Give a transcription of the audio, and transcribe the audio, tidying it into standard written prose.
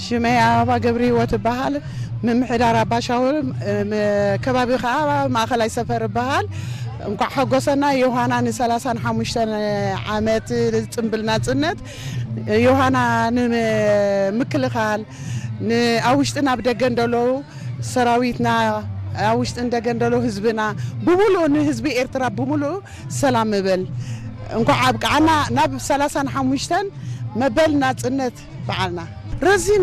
شمي أبا جبري وتبهال من محدار باشاور كبابي خا ما خلاص سفر بهال እንኳን ሐጎሰና ዮሐናን 35 ዓመት ጽምብልና ጽነት ዮሐናን ምክልኻል ንአውሽጥና በደገንደሎ ሰራዊትና አውሽጥ እንደገንደሎ ህዝብና በሙሉ ህዝብ ኤርትራ በሙሉ ሰላም በል እንኳን አብቃና ናብ 35 መበልና ጽነት በዓልና ረዚ